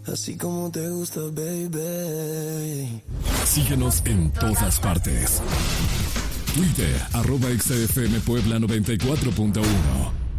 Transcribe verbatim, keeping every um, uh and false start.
así como te gusta, baby. Síguenos en todas partes. Twitter, arroba X F M Puebla noventa y cuatro punto uno.